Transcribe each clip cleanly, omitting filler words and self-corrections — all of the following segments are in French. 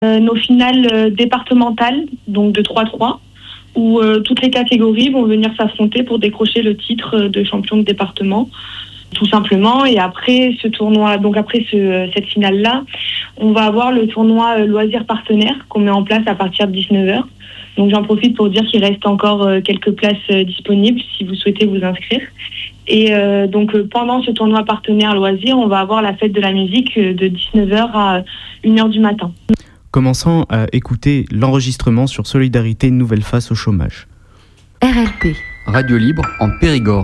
Nos finales départementales, donc de 3-3, où toutes les catégories vont venir s'affronter pour décrocher le titre de champion de département, tout simplement. Et après ce tournoi, donc après cette finale-là, on va avoir le tournoi loisirs partenaires qu'on met en place à partir de 19h. Donc j'en profite pour dire qu'il reste encore quelques places disponibles si vous souhaitez vous inscrire. Et donc pendant ce tournoi partenaire loisirs, on va avoir la fête de la musique de 19h à 1h du matin. Commençons à écouter l'enregistrement sur Solidarité Nouvelle Face au chômage. RLP, Radio Libre en Périgord.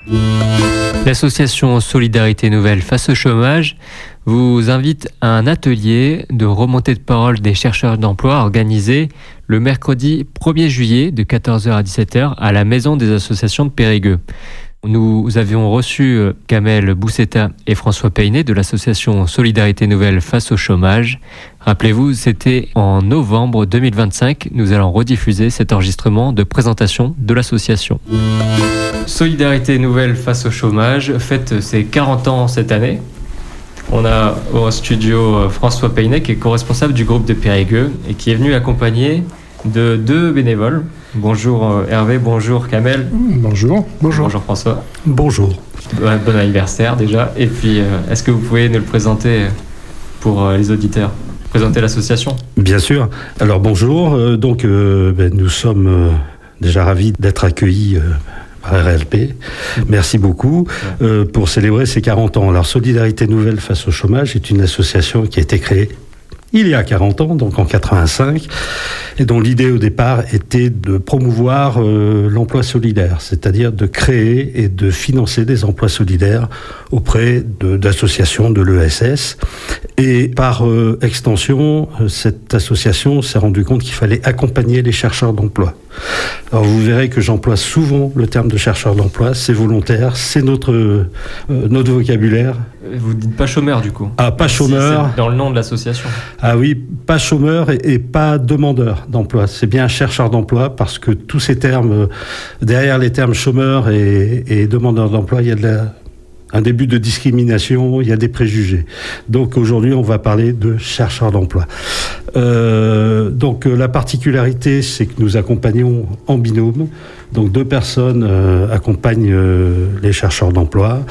L'association Solidarité Nouvelle Face au chômage vous invite à un atelier de remontée de parole des chercheurs d'emploi organisé le mercredi 1er juillet de 14h à 17h à la Maison des associations de Périgueux. Nous avions reçu Kamel Bousseta et François Peynet de l'association Solidarité Nouvelle Face au chômage. Rappelez-vous, c'était en novembre 2025. Nous allons rediffuser cet enregistrement de présentation de l'association. Solidarité Nouvelle Face au chômage fête ses 40 ans cette année. On a au studio François Peynet qui est co-responsable du groupe de Périgueux et qui est venu accompagné de 2 bénévoles. Bonjour Hervé, bonjour Kamel. Bonjour. Bonjour François. Bonjour. Bon anniversaire déjà. Et puis, est-ce que vous pouvez nous le présenter pour les auditeurs ? Présenter l'association ? Bien sûr. Alors bonjour. Nous sommes déjà ravis d'être accueillis par RLP. Merci beaucoup pour célébrer ces 40 ans. Alors Solidarité Nouvelle Face au chômage est une association qui a été créée il y a 40 ans, donc en 85, et dont l'idée au départ était de promouvoir l'emploi solidaire, c'est-à-dire de créer et de financer des emplois solidaires auprès d'associations de l'ESS. Et par extension, cette association s'est rendue compte qu'il fallait accompagner les chercheurs d'emploi. Alors vous verrez que j'emploie souvent le terme de chercheur d'emploi, c'est volontaire, c'est notre vocabulaire. Vous dites pas chômeur du coup ? Ah, pas chômeur. C'est dans le nom de l'association. Ah oui, pas chômeur et pas demandeur d'emploi. C'est bien chercheur d'emploi parce que tous ces termes, derrière les termes chômeur et demandeur d'emploi, il y a un début de discrimination, il y a des préjugés. Donc aujourd'hui, on va parler de chercheurs d'emploi. La particularité, c'est que nous accompagnons en binôme. Donc 2 personnes accompagnent les chercheurs d'emploi.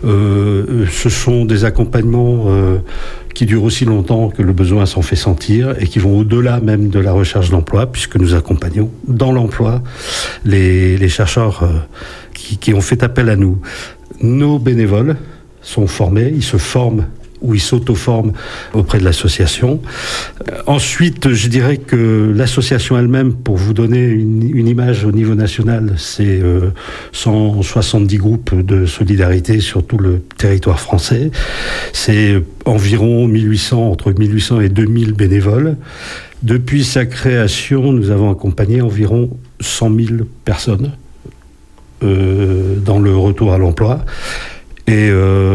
Ce sont des accompagnements qui durent aussi longtemps que le besoin s'en fait sentir et qui vont au-delà même de la recherche d'emploi, puisque nous accompagnons dans l'emploi les chercheurs qui ont fait appel à nous. Nos bénévoles sont formés, ils se forment ou ils s'auto-forment auprès de l'association. Ensuite, je dirais que l'association elle-même, pour vous donner une image au niveau national, c'est 170 groupes de solidarité sur tout le territoire français. C'est environ entre 1800 et 2000 bénévoles. Depuis sa création, nous avons accompagné environ 100 000 personnes dans le retour à l'emploi. Et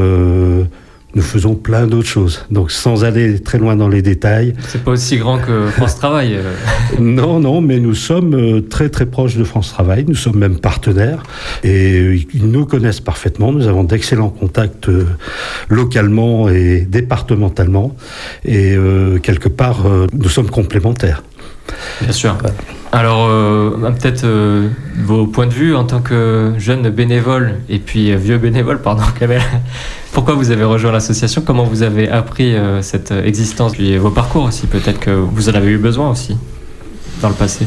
nous faisons plein d'autres choses. Donc, sans aller très loin dans les détails. C'est pas aussi grand que France Travail. Non, mais nous sommes très très proches de France Travail. Nous sommes même partenaires et ils nous connaissent parfaitement. Nous avons d'excellents contacts localement et départementalement. Et quelque part, nous sommes complémentaires. Bien sûr. Alors, peut-être vos points de vue en tant que jeune bénévole et puis vieux bénévole, Kamel. Pourquoi vous avez rejoint l'association ? Comment vous avez appris cette existence ? Puis vos parcours aussi, peut-être que vous en avez eu besoin aussi dans le passé.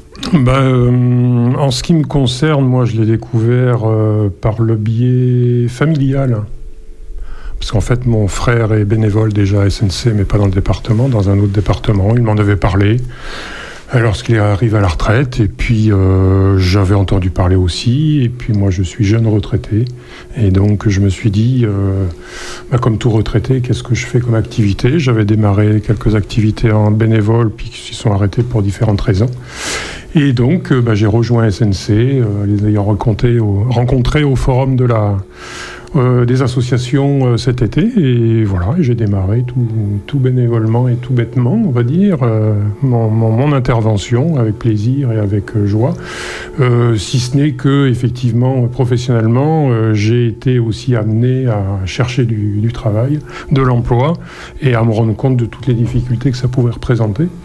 En ce qui me concerne, moi je l'ai découvert par le biais familial. Parce qu'en fait, mon frère est bénévole déjà à SNC, mais pas dans le département, dans un autre département. Il m'en avait parlé lorsqu'il arrive à la retraite. Et puis, j'avais entendu parler aussi. Et puis, moi, je suis jeune retraité. Et donc, je me suis dit, comme tout retraité, qu'est-ce que je fais comme activité ? J'avais démarré quelques activités en bénévole, puis qui se sont arrêtées pour différentes raisons. Et donc, j'ai rejoint SNC, les ayant rencontrés au forum de des associations cet été, et voilà, j'ai démarré tout bénévolement et tout bêtement, on va dire, mon intervention avec plaisir et avec joie, si ce n'est que, effectivement, professionnellement, j'ai été aussi amené à chercher du travail, de l'emploi, et à me rendre compte de toutes les difficultés que ça pouvait représenter.